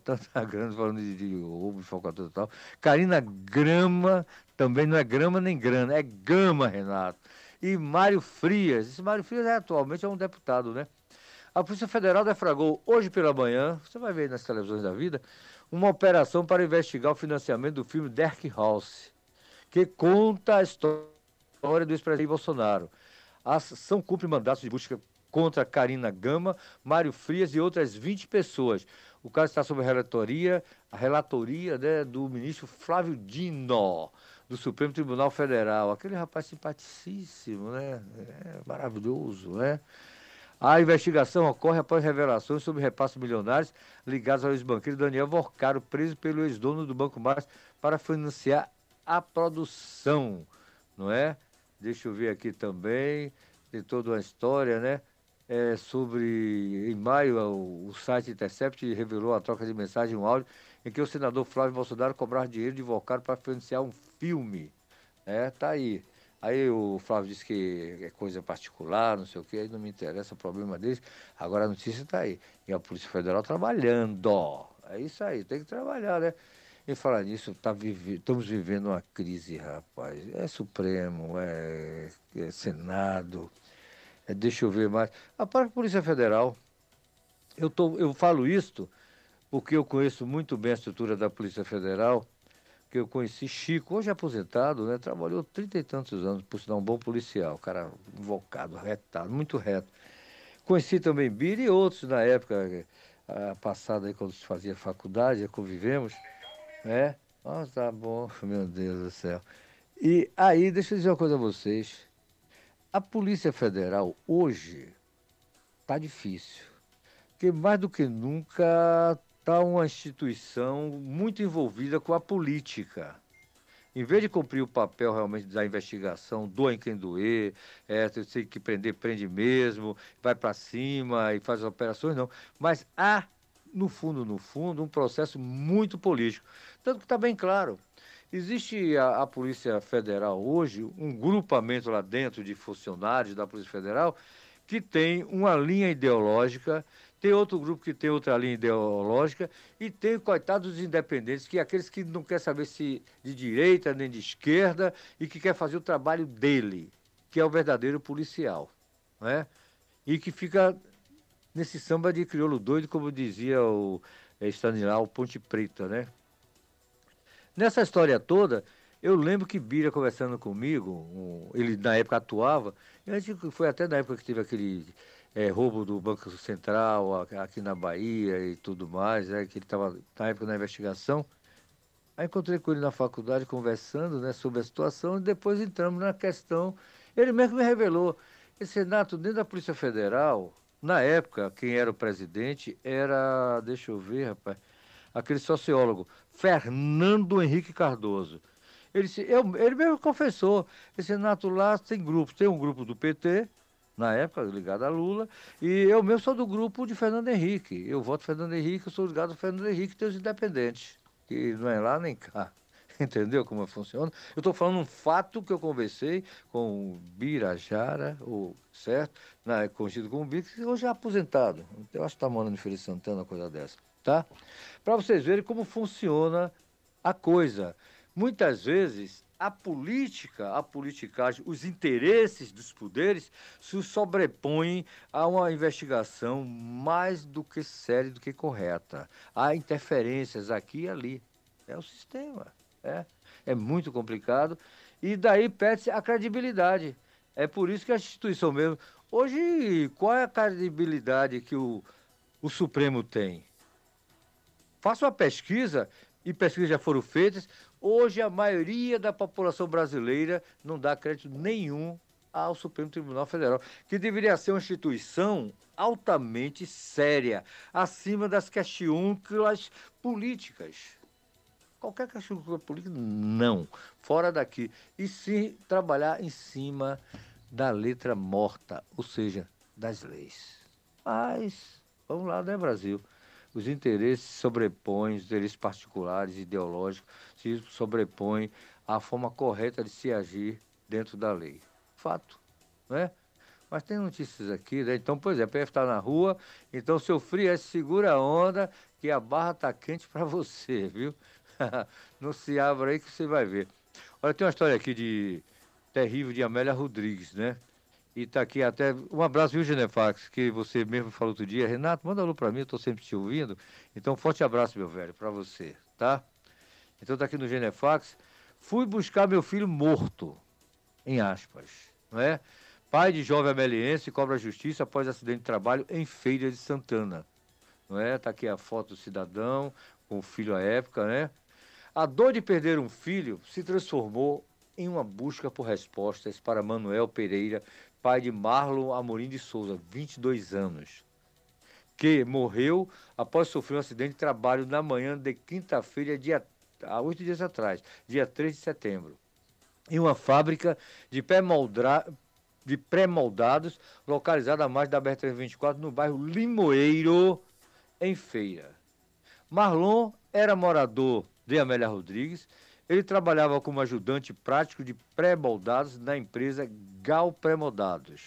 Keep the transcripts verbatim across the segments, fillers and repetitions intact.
tanta grana, falando de, de roubo de falcatrua e tal. Karina Grama, também não é grama nem grana, é gama, Renato. E Mário Frias, esse Mário Frias é, atualmente é um deputado, né? A Polícia Federal deflagrou hoje pela manhã, você vai ver nas televisões da vida, uma operação para investigar o financiamento do filme Dark House, que conta a história do ex-presidente Bolsonaro. A ação cumpre mandatos de busca contra Karina Gama, Mário Frias e outras vinte pessoas. O caso está sob a relatoria, a relatoria, né, do ministro Flávio Dino, do Supremo Tribunal Federal. Aquele rapaz simpaticíssimo, né? É, maravilhoso, né? A investigação ocorre após revelações sobre repasses milionários ligados ao ex-banqueiro Daniel Vorcaro, preso pelo ex-dono do Banco Mais para financiar a produção, não é? Deixa eu ver aqui também, tem toda uma história, né? É, sobre, em maio, o, o site Intercept revelou a troca de mensagem, um áudio, em que o senador Flávio Bolsonaro cobrava dinheiro de Vorcaro para financiar um filme. É, tá aí. Aí o Flávio disse que é coisa particular, não sei o quê, aí não me interessa o problema deles. Agora a notícia está aí. E a Polícia Federal trabalhando. É isso aí, tem que trabalhar, né? E falar nisso, tá vive... estamos vivendo uma crise, rapaz. É Supremo, é, é Senado, é... deixa eu ver mais. A própria Polícia Federal, eu, tô... eu falo isto porque eu conheço muito bem a estrutura da Polícia Federal, que eu conheci Chico, hoje aposentado, né? Trabalhou trinta e tantos anos, por sinal, um bom policial, cara invocado, retado, muito reto. Conheci também Bira e outros na época a, passada, aí, quando se fazia faculdade, convivemos, né? Nossa, tá bom, meu Deus do céu. E aí, deixa eu dizer uma coisa a vocês. A Polícia Federal hoje tá difícil, porque mais do que nunca está uma instituição muito envolvida com a política. Em vez de cumprir o papel realmente da investigação, doa em quem doer, é, tem que prender, prende mesmo, vai para cima e faz operações, não. Mas há, no fundo, no fundo, um processo muito político. Tanto que está bem claro. Existe a, a Polícia Federal hoje, um grupamento lá dentro de funcionários da Polícia Federal, que tem uma linha ideológica, tem outro grupo que tem outra linha ideológica, e tem, coitados dos independentes, que é aqueles que não quer saber se de direita nem de esquerda, e que quer fazer o trabalho dele, que é o verdadeiro policial, né? E que fica nesse samba de crioulo doido, como dizia o é, Stanislau Ponte Preta, né? Nessa história toda, eu lembro que Bira conversando comigo, um- ele na época atuava, e a gente foi até na época que teve aquele eh, roubo do Banco Central a- aqui na Bahia e tudo mais, né, que ele estava na época na investigação. Aí encontrei com ele na faculdade conversando, né, sobre a situação e depois entramos na questão. Ele mesmo me revelou, esse Renato, dentro da Polícia Federal, na época, quem era o presidente era, deixa eu ver, rapaz, aquele sociólogo, Fernando Henrique Cardoso. Ele, disse, eu, ele mesmo confessou, esse Renato lá tem grupos, tem um grupo do P T, na época, ligado a Lula, e eu mesmo sou do grupo de Fernando Henrique. Eu voto Fernando Henrique, eu sou ligado a Fernando Henrique e tem os independentes, que não é lá nem cá. Entendeu como funciona? Eu estou falando um fato que eu conversei com o Birajara, o, certo? Na, conhecido como Bira, que hoje é aposentado. Eu acho que está morando em Feira de Santana, coisa dessa, tá? Para vocês verem como funciona a coisa. Muitas vezes a política, a politicagem, os interesses dos poderes se sobrepõem a uma investigação mais do que séria, do que correta. Há interferências aqui e ali. É o sistema. É, é muito complicado. E daí perde-se a credibilidade. É por isso que a instituição mesmo. Hoje, qual é a credibilidade que o, o Supremo tem? Faça uma pesquisa, e pesquisas já foram feitas. Hoje, a maioria da população brasileira não dá crédito nenhum ao Supremo Tribunal Federal, que deveria ser uma instituição altamente séria, acima das questões políticas. Qualquer questão política, não. Fora daqui. E sim trabalhar em cima da letra morta, ou seja, das leis. Mas, vamos lá, né, Brasil? Os interesses se sobrepõem, os interesses particulares, ideológicos, se sobrepõem à forma correta de se agir dentro da lei. Fato, né? Mas tem notícias aqui, né? Então, por exemplo, P F está na rua, então seu Frias segura a onda, que a barra tá quente para você, viu? Não se abra aí que você vai ver. Olha, tem uma história aqui de terrível de Amélia Rodrigues, né? E tá aqui até. Um abraço, viu, Genefax, que você mesmo falou outro dia. Renato, manda alô pra mim, eu tô sempre te ouvindo. Então, forte abraço, meu velho, pra você, tá? Então tá aqui no Genefax. Fui buscar meu filho morto, em aspas, não é? Pai de jovem ameliense cobra justiça após acidente de trabalho em Feira de Santana, não é? Tá aqui a foto do cidadão com o filho à época, né? A dor de perder um filho se transformou em uma busca por respostas para Manuel Pereira, pai de Marlon Amorim de Souza, vinte e dois anos, que morreu após sofrer um acidente de trabalho na manhã de quinta-feira, dia, há oito dias atrás, dia três de setembro, em uma fábrica de pré-moldra- de pré-moldados localizada à margem da B R trezentos e vinte e quatro, no bairro Limoeiro, em Feira. Marlon era morador de Amélia Rodrigues. Ele trabalhava como ajudante prático de pré-moldados na empresa Gal Pré-Moldados.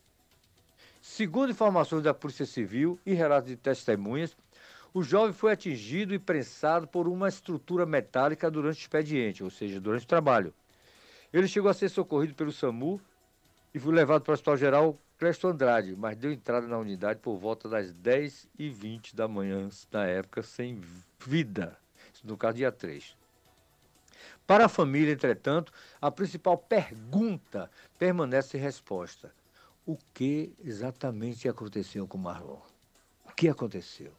Segundo informações da Polícia Civil e relatos de testemunhas, o jovem foi atingido e prensado por uma estrutura metálica durante o expediente, ou seja, durante o trabalho. Ele chegou a ser socorrido pelo SAMU e foi levado para o Hospital Geral Clesto Andrade, mas deu entrada na unidade por volta das dez e vinte da manhã, na época, sem vida. Isso no caso, dia três. Para a família, entretanto, a principal pergunta permanece sem resposta. O que exatamente aconteceu com Marlon? O que aconteceu?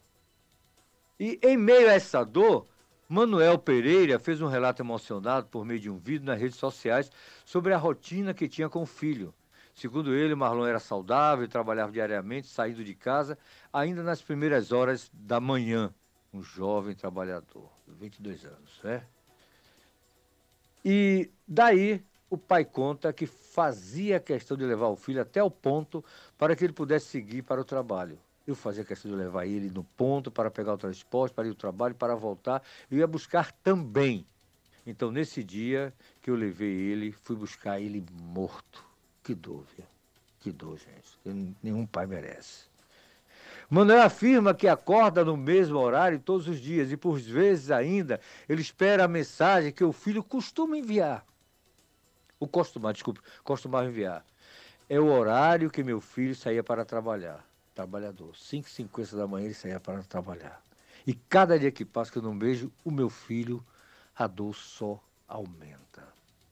E em meio a essa dor, Manuel Pereira fez um relato emocionado por meio de um vídeo nas redes sociais sobre a rotina que tinha com o filho. Segundo ele, Marlon era saudável e trabalhava diariamente, saindo de casa ainda nas primeiras horas da manhã. Um jovem trabalhador, vinte e dois anos, né? E daí o pai conta que fazia questão de levar o filho até o ponto para que ele pudesse seguir para o trabalho. Eu fazia questão de levar ele no ponto para pegar o transporte, para ir ao trabalho, para voltar. Eu ia buscar também. Então, nesse dia que eu levei ele, fui buscar ele morto. Que dor, viu? Que dor, gente. Que nenhum pai merece. Manuel afirma que acorda no mesmo horário todos os dias e, por vezes ainda, ele espera a mensagem que o filho costuma enviar. O costumar, desculpe, costumava enviar. É o horário que meu filho saía para trabalhar. Trabalhador. cinco e cinquenta da manhã ele saía para trabalhar. E cada dia que passa que eu não vejo o meu filho, a dor só aumenta.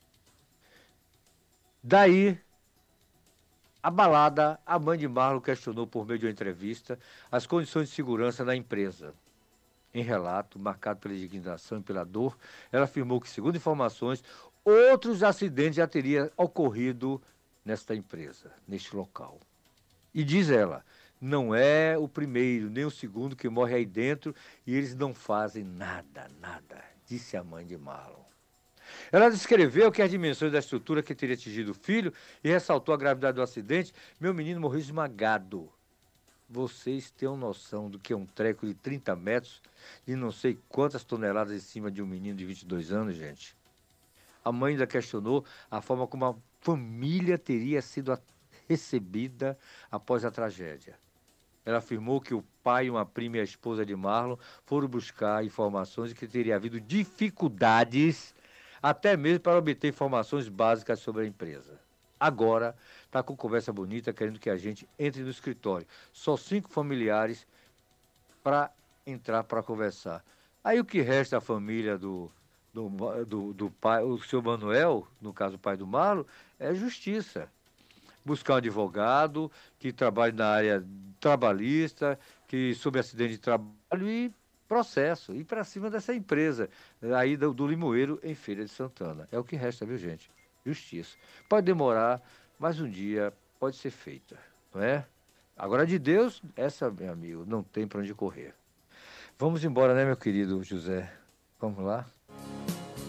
Daí, abalada, a mãe de Marlon questionou por meio de uma entrevista as condições de segurança na empresa. Em relato, marcado pela indignação e pela dor, ela afirmou que, segundo informações, outros acidentes já teriam ocorrido nesta empresa, neste local. E diz ela, não é o primeiro nem o segundo que morre aí dentro e eles não fazem nada, nada, disse a mãe de Marlon. Ela descreveu que as dimensões da estrutura que teria atingido o filho e ressaltou a gravidade do acidente. Meu menino morreu esmagado. Vocês têm noção do que é um treco de trinta metros e não sei quantas toneladas em cima de um menino de vinte e dois anos, gente? A mãe ainda questionou a forma como a família teria sido recebida após a tragédia. Ela afirmou que o pai, uma prima e a esposa de Marlon foram buscar informações e que teria havido dificuldades até mesmo para obter informações básicas sobre a empresa. Agora está com conversa bonita, querendo que a gente entre no escritório. Só cinco familiares para entrar para conversar. Aí o que resta à família do, do, do, do pai, o seu Manuel, no caso o pai do Marlon, é justiça. Buscar um advogado que trabalhe na área trabalhista, que sob acidente de trabalho e processo, ir para cima dessa empresa, aí do, do Limoeiro, em Feira de Santana. É o que resta, viu, gente? Justiça. Pode demorar, mas um dia pode ser feita, não é? Agora, de Deus, essa, meu amigo, não tem para onde correr. Vamos embora, né, meu querido José? Vamos lá?